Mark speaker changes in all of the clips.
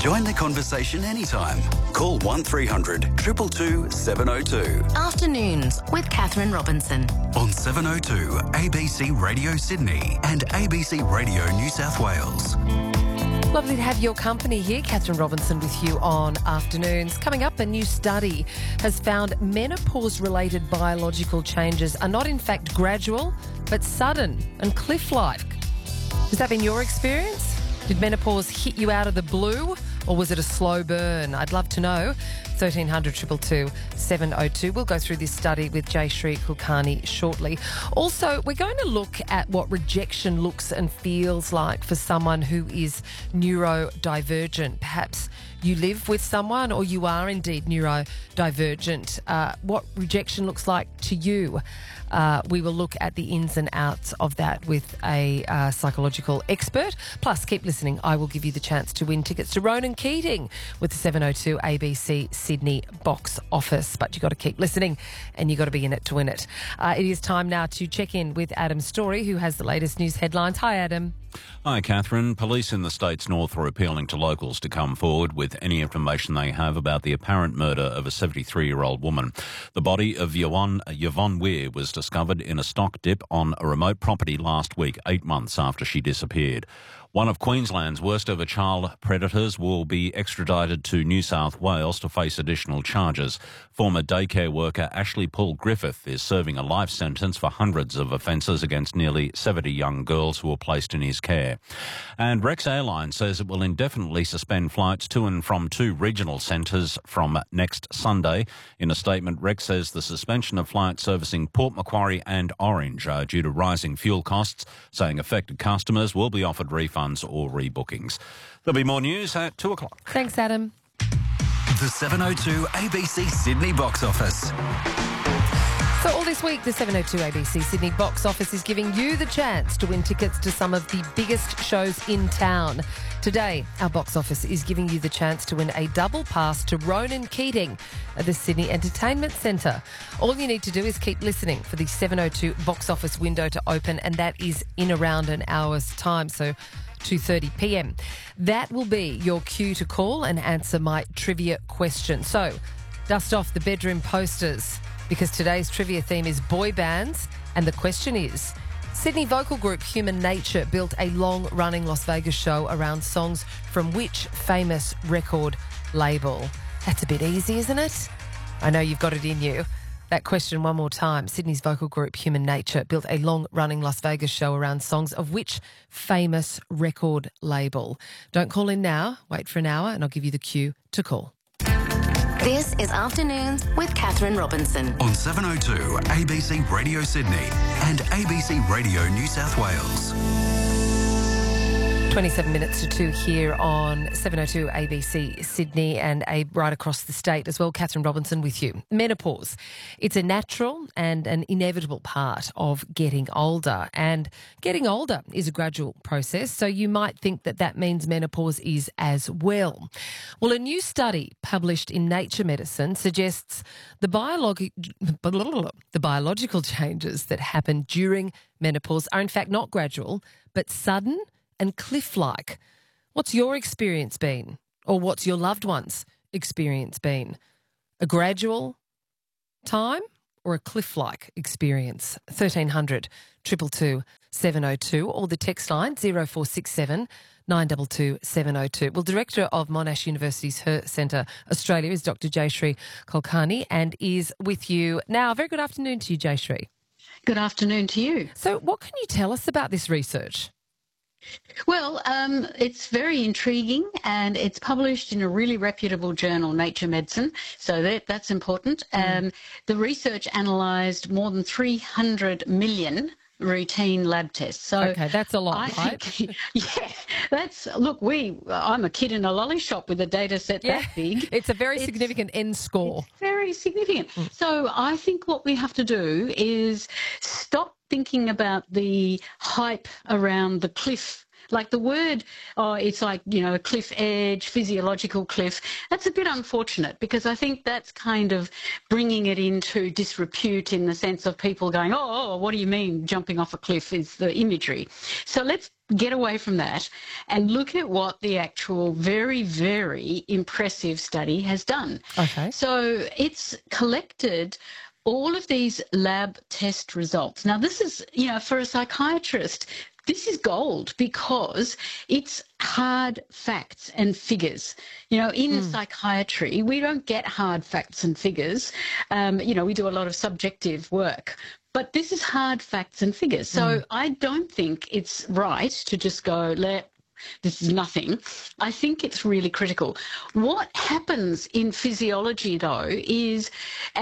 Speaker 1: Join the conversation anytime. Call 1300 222 702
Speaker 2: Afternoons with Catherine Robinson.
Speaker 1: on 702 ABC Radio Sydney and ABC Radio New South Wales.
Speaker 3: Lovely to have your company here. Catherine Robinson with you on Afternoons. Coming up, a new study has found menopause-related biological changes are not in fact gradual, but sudden and cliff-like. Has that been your experience? Did menopause hit you out of the blue, or was it a slow burn? I'd love to know. 1300 222 702. We'll go through this study with Jayshree Kulkarni shortly. Also, we're going to look at what rejection looks and feels like for someone who is neurodivergent. Perhaps you live with someone or you are indeed neurodivergent. What rejection looks like to you. We will look at the ins and outs of that with a psychological expert. Plus, keep listening. I will give you the chance to win tickets to Ronan Keating with the 702 ABC Sydney box office. But you've got to keep listening and you've got to be in it to win it. It is time now to check in with Adam Story, who has the latest news headlines. Hi, Adam.
Speaker 4: Hi, Catherine. Police in the state's north are appealing to locals to come forward with any information they have about the apparent murder of a 73-year-old woman. The body of Yvonne Weir was discovered in a stock dip on a remote property last week, 8 months after she disappeared. One of Queensland's worst-ever child predators will be extradited to New South Wales to face additional charges. Former daycare worker Ashley Paul Griffith is serving a life sentence for hundreds of offences against nearly 70 young girls who were placed in his care. And Rex Airlines says it will indefinitely suspend flights to and from 2 regional centres from next Sunday. In a statement, Rex says the suspension of flights servicing Port Macquarie and Orange are due to rising fuel costs, saying affected customers will be offered refunds or rebookings. There'll be more news at 2 o'clock.
Speaker 3: Thanks, Adam.
Speaker 1: The 702 ABC Sydney box office.
Speaker 3: So all this week, the 702 ABC Sydney box office is giving you the chance to win tickets to some of the biggest shows in town. Today, our box office is giving you the chance to win a double pass to Ronan Keating at the Sydney Entertainment Centre. All you need to do is keep listening for the 702 box office window to open, and that is in around an hour's time, so 2:30 p.m. That will be your cue to call and answer my trivia question. So, dust off the bedroom posters, because today's trivia theme is boy bands, and the question is, Sydney vocal group Human Nature built a long-running Las Vegas show around songs from which famous record label? That's a bit easy, isn't it? I know you've got it in you. That question one more time. Sydney's vocal group Human Nature built a long-running Las Vegas show around songs of which famous record label? Don't call in now. Wait for an hour and I'll give you the cue to call.
Speaker 2: This is Afternoons with Catherine Robinson.
Speaker 1: On 702 ABC Radio Sydney and ABC Radio New South Wales.
Speaker 3: 27 minutes to 2 here on 702 ABC Sydney and right across the state as well. Catherine Robinson with you. Menopause. It's a natural and an inevitable part of getting older, and getting older is a gradual process, so you might think that that means menopause is as well. Well, a new study published in Nature Medicine suggests the biological changes that happen during menopause are in fact not gradual, but sudden and cliff-like. What's your experience been? Or what's your loved one's experience been? A gradual time or a cliff-like experience? 1300 222 702 or the text line 0467 922 702. Well, Director of Monash University's Her Centre Australia is Dr. Jayshree Kulkarni and is with you now. Very good afternoon to you, Jayshree.
Speaker 5: Good afternoon to you.
Speaker 3: So what can you tell us about this research?
Speaker 5: Well, it's very intriguing and it's published in a really reputable journal, Nature Medicine, so that's important. The research analysed more than 300 million routine lab tests. So
Speaker 3: okay, that's a lot, right?
Speaker 5: I'm a kid in a lolly shop with a data set that big.
Speaker 3: It's a very significant N score.
Speaker 5: It's very significant. So I think what we have to do is stop thinking about the hype around the cliff Like the word, oh, it's like, a cliff edge, physiological cliff. That's a bit unfortunate because I think that's kind of bringing it into disrepute in the sense of people going, oh, what do you mean jumping off a cliff is the imagery. So let's get away from that and look at what the actual very, very impressive study has done.
Speaker 3: Okay.
Speaker 5: So it's collected all of these lab test results. Now, this is, for a psychiatrist, this is gold because it's hard facts and figures. In psychiatry, we don't get hard facts and figures. We do a lot of subjective work. But this is hard facts and figures. So I don't think it's right to just go, this is nothing. I think it's really critical. What happens in physiology, though, is,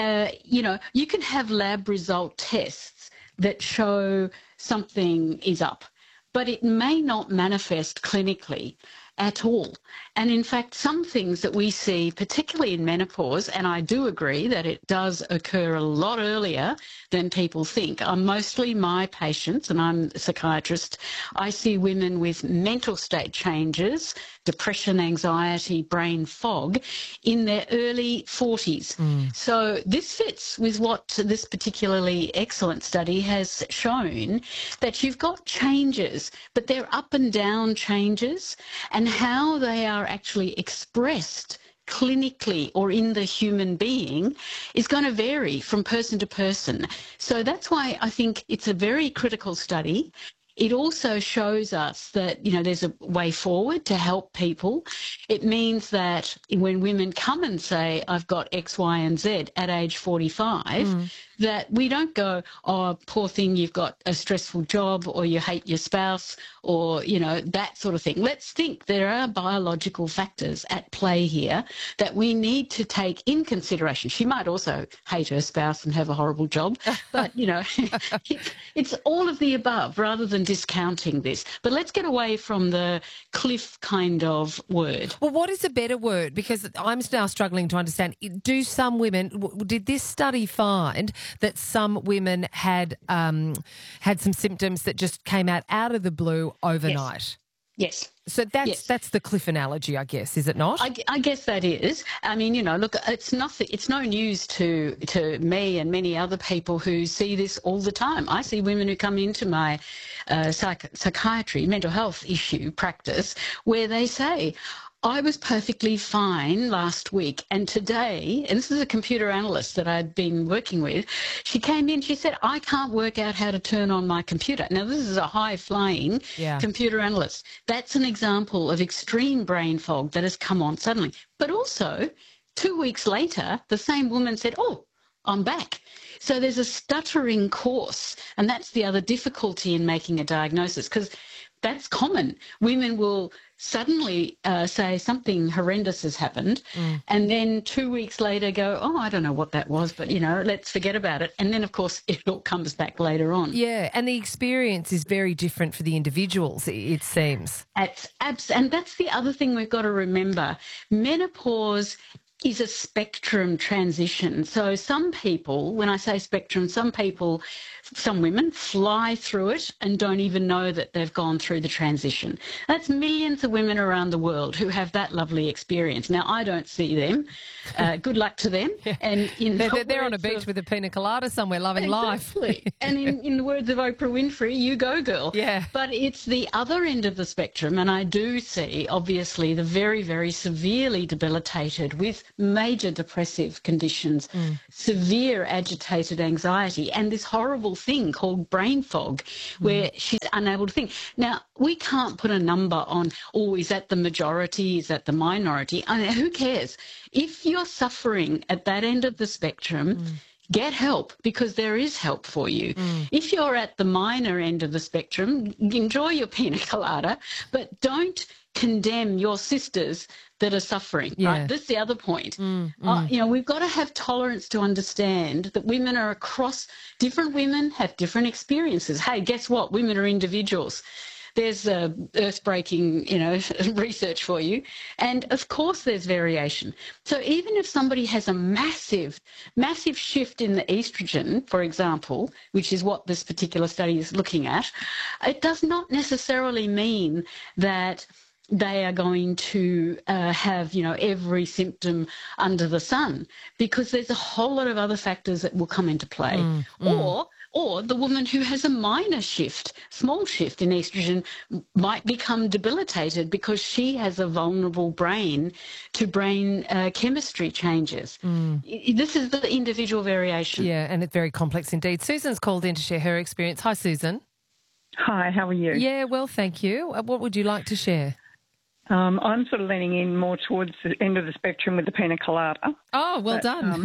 Speaker 5: you can have lab result tests that show something is up, but it may not manifest clinically at all. And in fact, some things that we see, particularly in menopause, and I do agree that it does occur a lot earlier than people think. Mostly my patients, and I'm a psychiatrist, I see women with mental state changes, depression, anxiety, brain fog in their early 40s. So this fits with what this particularly excellent study has shown, that you've got changes, but they're up and down changes, and how they are actually expressed clinically or in the human being is going to vary from person to person. So that's why I think it's a very critical study. It also shows us that, there's a way forward to help people. It means that when women come and say, I've got X, Y, and Z at age 45, that we don't go, oh, poor thing, you've got a stressful job or you hate your spouse or, that sort of thing. Let's think there are biological factors at play here that we need to take in consideration. She might also hate her spouse and have a horrible job, but, it's all of the above rather than discounting this. But let's get away from the cliff kind of word.
Speaker 3: Well, what is a better word? Because I'm now struggling to understand. Do some women, did this study find that some women had some symptoms that just came out of the blue overnight?
Speaker 5: Yes.
Speaker 3: So that's the cliff analogy, I guess, is it not?
Speaker 5: I guess that is. I mean, look, it's nothing. It's no news to me and many other people who see this all the time. I see women who come into my psychiatry, mental health issue practice, where they say, I was perfectly fine last week, and today, and this is a computer analyst that I'd been working with, she came in, she said, I can't work out how to turn on my computer. Now, this is a high-flying computer analyst. That's an example of extreme brain fog that has come on suddenly. But also, 2 weeks later, the same woman said, oh, I'm back. So there's a stuttering course, and that's the other difficulty in making a diagnosis, because that's common. Women will suddenly say something horrendous has happened and then 2 weeks later go, oh, I don't know what that was, but, let's forget about it. And then, of course, it all comes back later on.
Speaker 3: Yeah, and the experience is very different for the individuals, it seems.
Speaker 5: And that's the other thing we've got to remember. Menopause is a spectrum transition. So some people, when I say spectrum, some women fly through it and don't even know that they've gone through the transition. That's millions of women around the world who have that lovely experience. Now, I don't see them. Good luck to them.
Speaker 3: Yeah.
Speaker 5: And
Speaker 3: they're on a beach with a pina colada somewhere, loving life.
Speaker 5: And in the words of Oprah Winfrey, you go, girl.
Speaker 3: Yeah.
Speaker 5: But it's the other end of the spectrum, and I do see, obviously, the very, very severely debilitated with major depressive conditions, severe agitated anxiety, and this horrible thing called brain fog where she's unable to think. Now, we can't put a number on, is that the majority, is that the minority? I mean, who cares? If you're suffering at that end of the spectrum, get help, because there is help for you. If you're at the minor end of the spectrum, enjoy your pina colada, but don't condemn your sisters that are suffering, right? That's the other point. We've got to have tolerance to understand that women are different women have different experiences. Hey, guess what? Women are individuals. there's earth-breaking, research for you. And of course there's variation. So even if somebody has a massive shift in the estrogen, for example, which is what this particular study is looking at, it does not necessarily mean that they are going to have, every symptom under the sun, because there's a whole lot of other factors that will come into play. Or the woman who has a minor shift, small shift in estrogen, might become debilitated because she has a vulnerable brain to brain chemistry changes. This is the individual variation.
Speaker 3: Yeah, and it's very complex indeed. Susan's called in to share her experience. Hi, Susan.
Speaker 6: Hi, how are you?
Speaker 3: Yeah, well, thank you. What would you like to share?
Speaker 6: I'm sort of leaning in more towards the end of the spectrum with the pina colada.
Speaker 3: Oh, well done.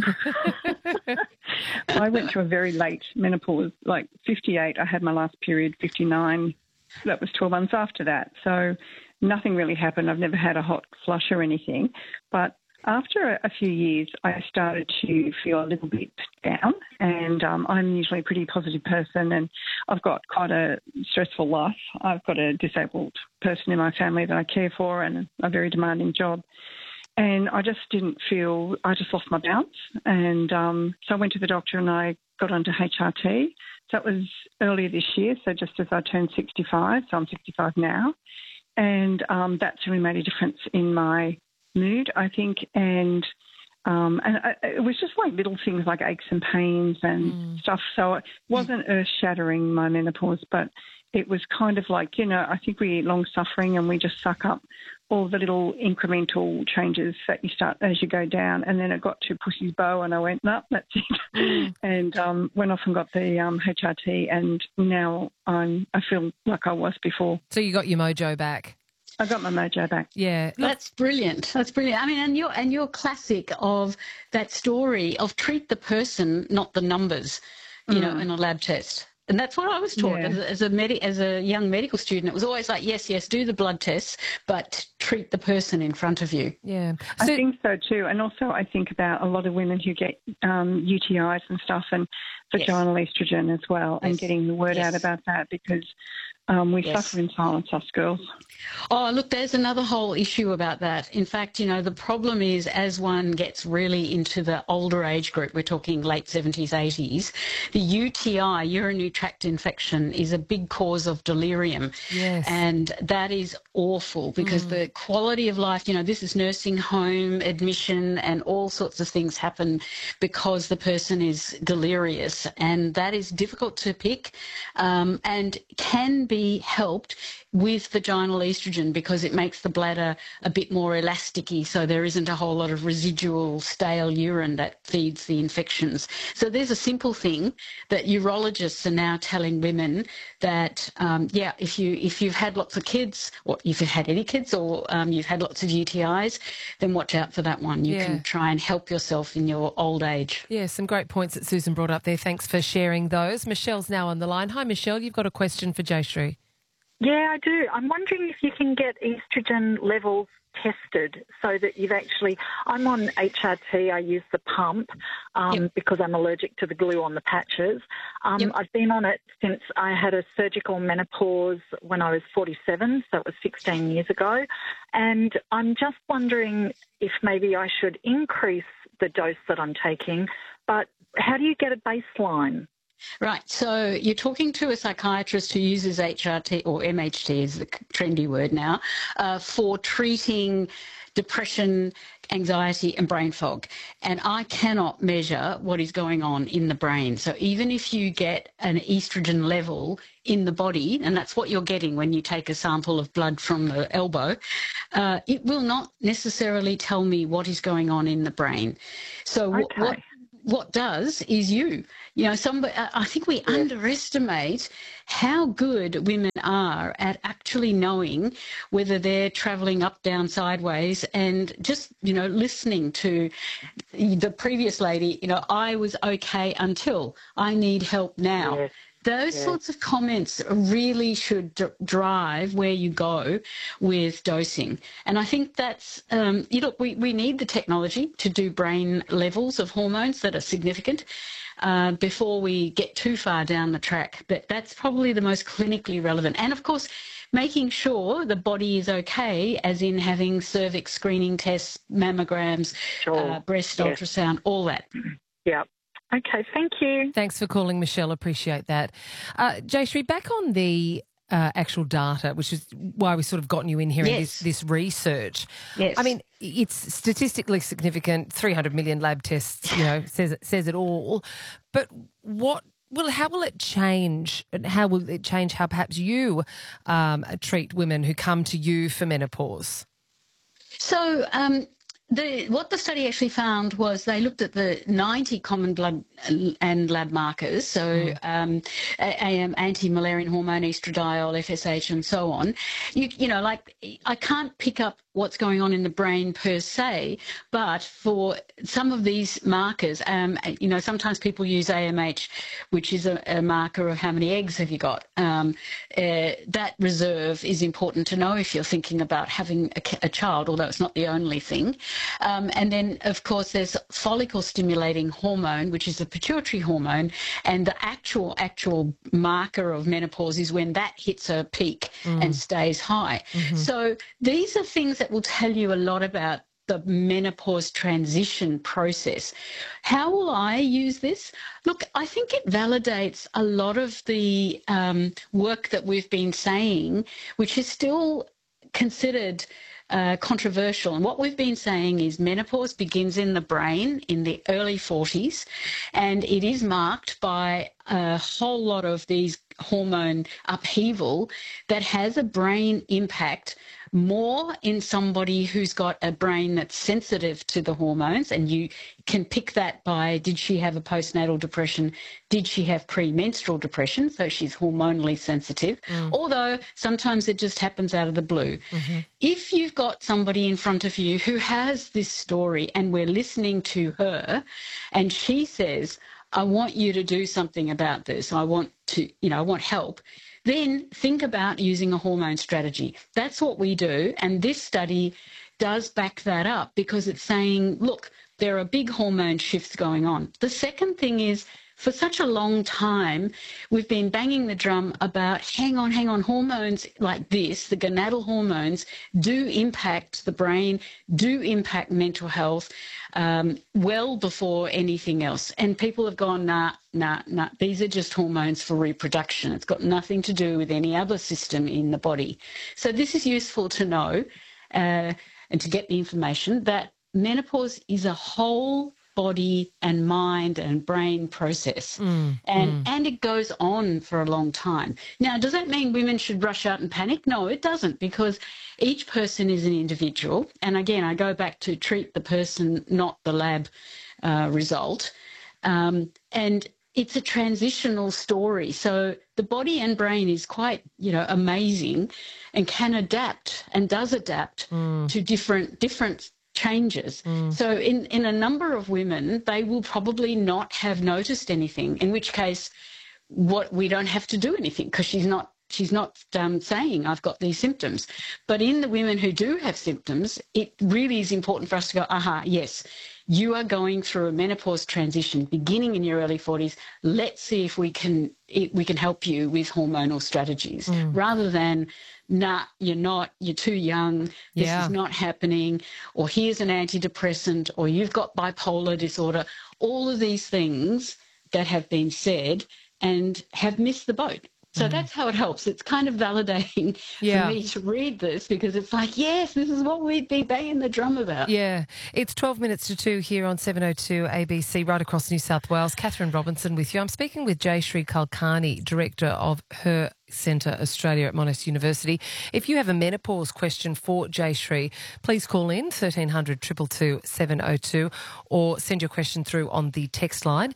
Speaker 6: I went through a very late menopause, like 58. I had my last period, 59. That was 12 months after that. So nothing really happened. I've never had a hot flush or anything. But after a few years, I started to feel a little bit down, and I'm usually a pretty positive person, and I've got quite a stressful life. I've got a disabled person in my family that I care for and a very demanding job. And I just lost my bounce. And so I went to the doctor and I got onto HRT. So that was earlier this year, so just as I turned 65, so I'm 65 now. And that's really made a difference in my mood, I think, and it was just like little things like aches and pains and stuff. So it wasn't earth-shattering, my menopause, but it was kind of like, I think we're long-suffering and we just suck up all the little incremental changes that you start as you go down. And then it got to pussy's bow and I went, no, that's it. And went off and got the HRT, and now I feel like I was before.
Speaker 3: So you got your mojo back?
Speaker 6: I got my mojo back.
Speaker 3: Yeah.
Speaker 5: That's brilliant. That's brilliant. I mean, and your classic of that story of treat the person, not the numbers, in a lab test. And that's what I was taught as a young medical student. It was always like, yes, do the blood tests, but treat the person in front of you.
Speaker 3: Yeah.
Speaker 6: I think so too. And also I think about a lot of women who get UTIs and stuff, and vaginal estrogen as well, and getting the word out about that, because we suffer in silence, us girls.
Speaker 5: Oh, look, there's another whole issue about that. In fact, the problem is as one gets really into the older age group, we're talking late 70s, 80s, the UTI, urinary tract infection, is a big cause of delirium.
Speaker 3: Yes.
Speaker 5: And that is awful because the quality of life, this is nursing home admission and all sorts of things happen because the person is delirious. And that is difficult to pick and can be helped with vaginal estrogen because it makes the bladder a bit more elasticy, so there isn't a whole lot of residual stale urine that feeds the infections. So there's a simple thing that urologists are now telling women that, if you've had lots of kids, or if you've had any kids, or you've had lots of UTIs, then watch out for that one. You can try and help yourself in your old age.
Speaker 3: Yeah, some great points that Susan brought up there. Thanks for sharing those. Michelle's now on the line. Hi, Michelle. You've got a question for Jayshree.
Speaker 7: Yeah, I do. I'm wondering if you can get estrogen levels tested so that you've actually... I'm on HRT. I use the pump because I'm allergic to the glue on the patches. I've been on it since I had a surgical menopause when I was 47, so it was 16 years ago. And I'm just wondering if maybe I should increase the dose that I'm taking, but how do you get a baseline?
Speaker 5: Right. So you're talking to a psychiatrist who uses HRT, or MHT is the trendy word now, for treating depression, anxiety and brain fog. And I cannot measure what is going on in the brain. So even if you get an estrogen level in the body, and that's what you're getting when you take a sample of blood from the elbow, it will not necessarily tell me what is going on in the brain. So what does is I think we underestimate how good women are at actually knowing whether they're travelling up, down, sideways, and just, listening to the previous lady, I was okay until I need help now. Yes. Those sorts of comments really should drive where you go with dosing. And I think that's, look, we need the technology to do brain levels of hormones that are significant before we get too far down the track. But that's probably the most clinically relevant. And, of course, making sure the body is okay, as in having cervix screening tests, mammograms, breast ultrasound, all that.
Speaker 7: Yeah. Okay, thank you.
Speaker 3: Thanks for calling, Michelle. Appreciate that. Jayshree, back on the actual data, which is why we sort of gotten you in here in this research.
Speaker 5: Yes.
Speaker 3: I mean, it's statistically significant. 300 million lab tests, says it all. But how will it change? And how will it change how perhaps you treat women who come to you for menopause?
Speaker 5: So what the study actually found was they looked at the 90 common blood and lab markers, so anti-Müllerian hormone, estradiol, FSH, and so on. I can't pick up what's going on in the brain per se, but for some of these markers, sometimes people use AMH, which is a marker of how many eggs have you got. That reserve is important to know if you're thinking about having a child, although it's not the only thing. And then, of course, there's follicle-stimulating hormone, which is a pituitary hormone, and the actual marker of menopause is when that hits a peak and stays high. Mm-hmm. So these are things that will tell you a lot about the menopause transition process. How will I use this? Look, I think it validates a lot of the work that we've been saying, which is still considered controversial. And what we've been saying is menopause begins in the brain in the early 40s, and it is marked by a whole lot of these hormone upheaval that has a brain impact more in somebody who's got a brain that's sensitive to the hormones, and you can pick that by, did she have a postnatal depression? Did she have premenstrual depression? So she's hormonally sensitive, although sometimes it just happens out of the blue. Mm-hmm. If you've got somebody in front of you who has this story and we're listening to her and she says, I want you to do something about this, I want help, then think about using a hormone strategy. That's what we do. And this study does back that up because it's saying, look, there are big hormone shifts going on. The second thing is, for such a long time, we've been banging the drum about, hang on, hormones like this, the gonadal hormones, do impact the brain, do impact mental health, well before anything else. And people have gone, nah, these are just hormones for reproduction. It's got nothing to do with any other system in the body. So this is useful to know and to get the information that menopause is a whole body and mind and brain process. And it goes on for a long time. Now, does that mean women should rush out and panic? No, it doesn't, because each person is an individual. And again, I go back to treat the person, not the lab result. And it's a transitional story. So the body and brain is quite, amazing and can adapt and does adapt to different changes. So in a number of women, they will probably not have noticed anything, in which case we don't have to do anything because she's not saying I've got these symptoms. But in the women who do have symptoms, it really is important for us to go, yes, you are going through a menopause transition beginning in your early 40s. Let's see if we can help you with hormonal strategies, rather than, nah, you're not, you're too young, this is not happening, or here's an antidepressant, or you've got bipolar disorder. All of these things that have been said and have missed the boat. So that's how it helps. It's kind of validating for me to read this, because it's like, yes, this is what we'd be banging the drum about.
Speaker 3: Yeah. It's 12 minutes to 2 here on 702 ABC, right across New South Wales. Catherine Robinson with you. I'm speaking with Jayshree Kulkarni, Director of Her Centre Australia at Monash University. If you have a menopause question for Jayshree, please call in 1300 222 702 or send your question through on the text line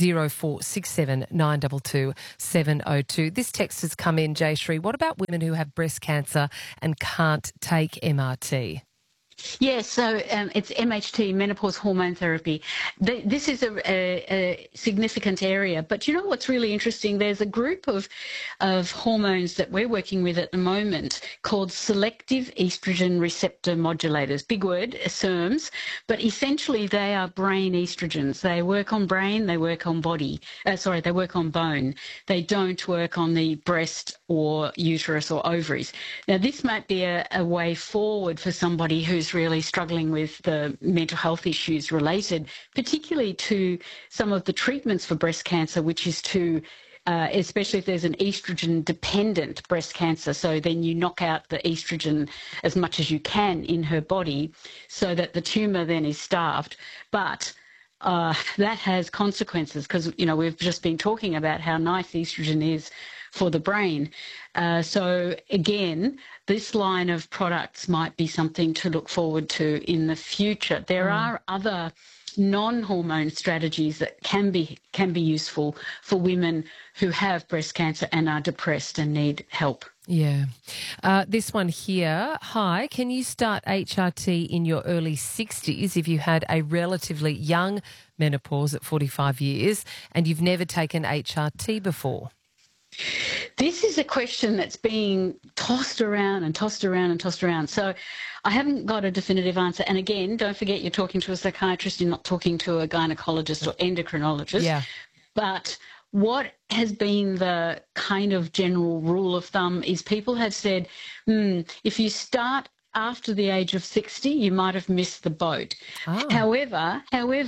Speaker 3: 0467 922 702. This text has come in, Jayshree. What about women who have breast cancer and can't take MRT?
Speaker 5: Yes, so it's MHT, menopause hormone therapy. This is a significant area. But you know what's really interesting? There's a group of hormones that we're working with at the moment called selective estrogen receptor modulators. Big word, SERMs. But essentially they are brain estrogens. They work on brain, they work on body. They work on bone. They don't work on the breast or uterus or ovaries. Now, this might be a way forward for somebody who's really struggling with the mental health issues related, particularly to some of the treatments for breast cancer, which is to especially if there's an estrogen-dependent breast cancer. So then you knock out the estrogen as much as you can in her body so that the tumour then is starved. But that has consequences because, you know, we've just been talking about how nice estrogen is for the brain. So again, this line of products might be something to look forward to in the future. There are other non-hormone strategies that can be useful for women who have breast cancer and are depressed and need help.
Speaker 3: Yeah. This one here, hi, can you start HRT in your early 60s if you had a relatively young menopause at 45 years and you've never taken HRT before?
Speaker 5: This is a question that's being tossed around and tossed around and tossed around. So I haven't got a definitive answer. And again, don't forget you're talking to a psychiatrist, you're not talking to a gynecologist or endocrinologist.
Speaker 3: Yeah.
Speaker 5: But what has been the kind of general rule of thumb is people have said, if you start after the age of 60, you might have missed the boat.
Speaker 3: Oh.
Speaker 5: However,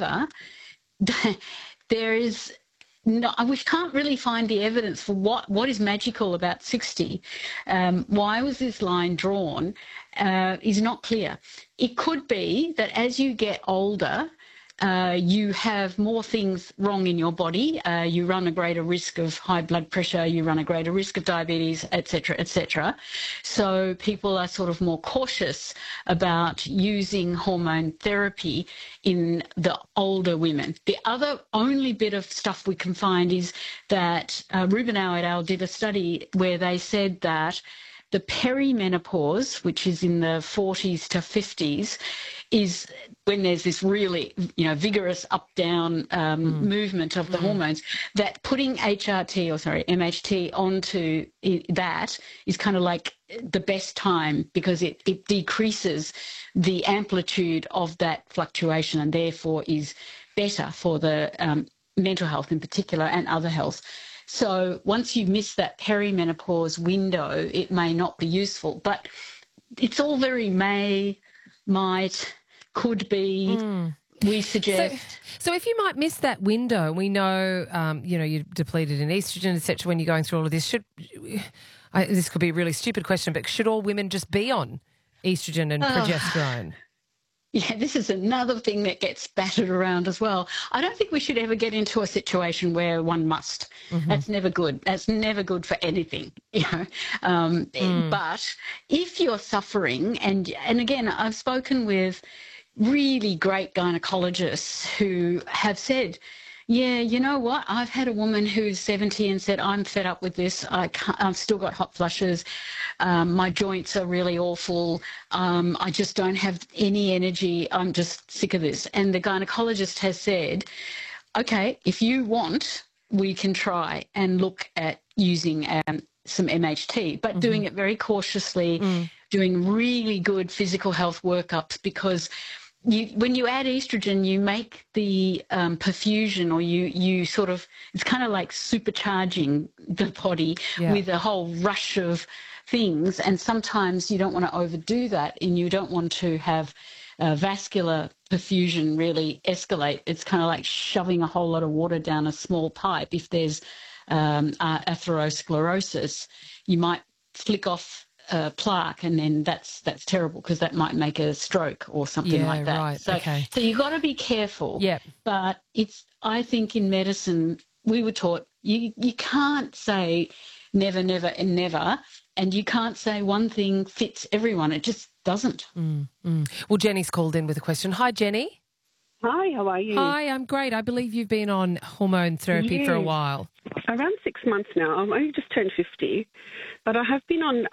Speaker 5: there is... No, we can't really find the evidence for what is magical about 60. Why was this line drawn is not clear. It could be that as you get older, you have more things wrong in your body. You run a greater risk of high blood pressure. You run a greater risk of diabetes, etc., etc. So people are sort of more cautious about using hormone therapy in the older women. The other only bit of stuff we can find is that Rubinow et al. Did a study where they said that the perimenopause, which is in the 40s to 50s, is when there's this really, vigorous up-down movement of the hormones, that putting MHT onto that is kind of like the best time because it decreases the amplitude of that fluctuation and therefore is better for the mental health in particular and other health. So once you miss that perimenopause window, it may not be useful. But it's all very might, could be, we suggest.
Speaker 3: So if you might miss that window, we know, you're depleted in estrogen, etc. when you're going through all of this. This could be a really stupid question, but should all women just be on estrogen and progesterone?
Speaker 5: Yeah, this is another thing that gets battered around as well. I don't think we should ever get into a situation where one must. That's never good. That's never good for anything, But if you're suffering, and again, I've spoken with really great gynecologists who have said, yeah, you know what? I've had a woman who's 70 and said, I'm fed up with this. I've still got hot flushes. My joints are really awful. I just don't have any energy. I'm just sick of this. And the gynecologist has said, okay, if you want, we can try and look at using some MHT, but doing it very cautiously, doing really good physical health workups because when you add estrogen, you make the perfusion, or you sort of, it's kind of like supercharging the body with a whole rush of things. And sometimes you don't want to overdo that, and you don't want to have vascular perfusion really escalate. It's kind of like shoving a whole lot of water down a small pipe. If there's atherosclerosis, you might flick off plaque, and then that's terrible because that might make a stroke or something like that.
Speaker 3: Right.
Speaker 5: So you got to be careful.
Speaker 3: Yeah.
Speaker 5: But I think in medicine we were taught you can't say never, never, and never, and you can't say one thing fits everyone. It just doesn't.
Speaker 3: Well, Jenny's called in with a question. Hi, Jenny.
Speaker 8: Hi, how are you?
Speaker 3: Hi, I'm great. I believe you've been on hormone therapy for a while.
Speaker 8: Around 6 months now. I'm only just turned 50, but I have been on